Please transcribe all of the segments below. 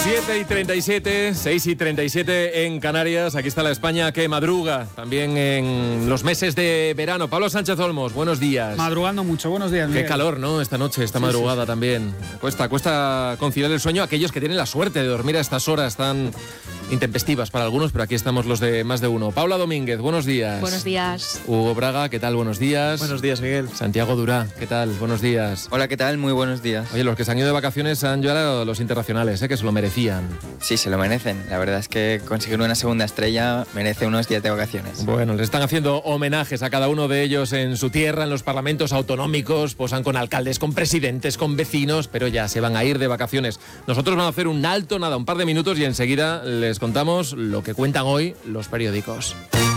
7:37, 6:37 en Canarias. Aquí está la España que madruga también en los meses de verano. Pablo Sánchez Olmos, buenos días. Madrugando mucho, buenos días, Miguel. Qué calor, ¿no? Esta noche, esta madrugada también. Cuesta conciliar el sueño a aquellos que tienen la suerte de dormir a estas horas tan intempestivas para algunos, pero aquí estamos los de más de uno. Paula Domínguez, buenos días. Buenos días. Hugo Braga, ¿qué tal? Buenos días. Buenos días, Miguel. Santiago Durá, ¿qué tal? Buenos días. Hola, ¿qué tal? Muy buenos días. Oye, los que se han ido de vacaciones han llorado los internacionales, que se lo merecían. Sí, se lo merecen. La verdad es que conseguir una segunda estrella merece unos días de vacaciones. Bueno, les están haciendo homenajes a cada uno de ellos en su tierra, en los parlamentos autonómicos, posan con alcaldes, con presidentes, con vecinos, pero ya se van a ir de vacaciones. Nosotros vamos a hacer un alto, un par de minutos y enseguida les contamos lo que cuentan hoy los periódicos.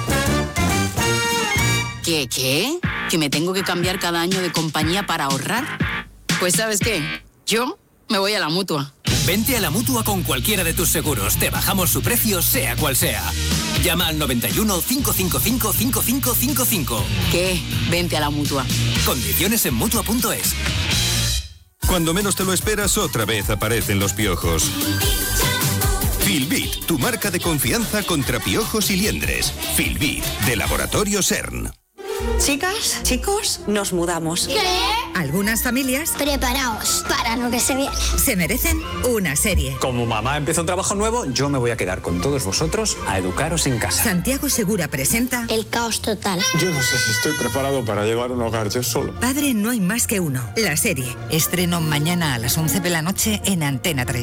¿Qué? ¿Que me tengo que cambiar cada año de compañía para ahorrar? Pues ¿sabes qué? Yo me voy a la Mutua. Vente a la Mutua con cualquiera de tus seguros. Te bajamos su precio, sea cual sea. Llama al 91 555 5555. ¿Qué? Vente a la Mutua. Condiciones en Mutua.es. Cuando menos te lo esperas, otra vez aparecen los piojos. Filbit, tu marca de confianza contra piojos y liendres. Filbit, de Laboratorio CERN. Chicas, chicos, nos mudamos. ¿Qué? Algunas familias, preparaos para lo que se viene. Se merecen una serie. Como mamá empezó un trabajo nuevo, yo me voy a quedar con todos vosotros a educaros en casa. Santiago Segura presenta El caos total. Yo no sé si estoy preparado para llevar un hogar yo solo. Padre no hay más que uno, la serie. Estreno mañana a las 11 de la noche en Antena 3.